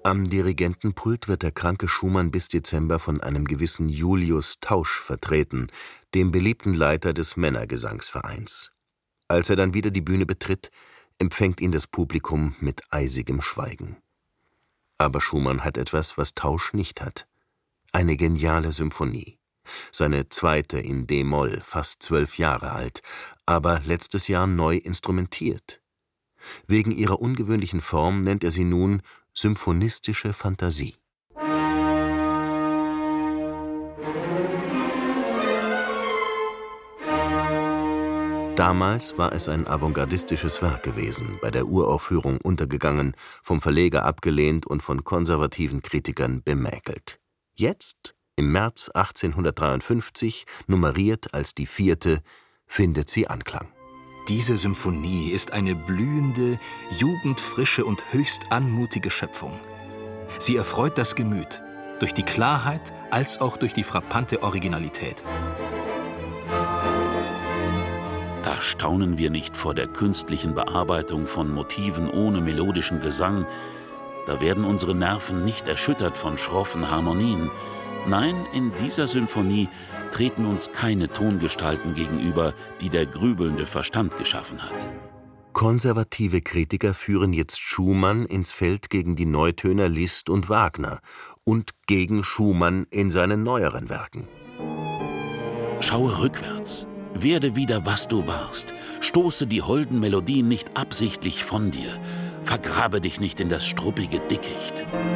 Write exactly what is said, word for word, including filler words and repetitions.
Am Dirigentenpult wird der kranke Schumann bis Dezember von einem gewissen Julius Tausch vertreten, dem beliebten Leiter des Männergesangsvereins. Als er dann wieder die Bühne betritt, empfängt ihn das Publikum mit eisigem Schweigen. Aber Schumann hat etwas, was Tausch nicht hat: eine geniale Symphonie. Seine zweite in d-Moll, fast zwölf Jahre alt, aber letztes Jahr neu instrumentiert. Wegen ihrer ungewöhnlichen Form nennt er sie nun symphonistische Fantasie. Damals war es ein avantgardistisches Werk gewesen, bei der Uraufführung untergegangen, vom Verleger abgelehnt und von konservativen Kritikern bemäkelt. Jetzt, im März achtzehnhundertdreiundfünfzig, nummeriert als die vierte, findet sie Anklang. Diese Symphonie ist eine blühende, jugendfrische und höchst anmutige Schöpfung. Sie erfreut das Gemüt, durch die Klarheit als auch durch die frappante Originalität. Da staunen wir nicht vor der künstlichen Bearbeitung von Motiven ohne melodischen Gesang. Da werden unsere Nerven nicht erschüttert von schroffen Harmonien. Nein, in dieser Symphonie treten uns keine Tongestalten gegenüber, die der grübelnde Verstand geschaffen hat. Konservative Kritiker führen jetzt Schumann ins Feld gegen die Neutöner Liszt und Wagner und gegen Schumann in seinen neueren Werken. Schaue rückwärts. Werde wieder, was du warst. Stoße die holden Melodien nicht absichtlich von dir. Vergrabe dich nicht in das struppige Dickicht.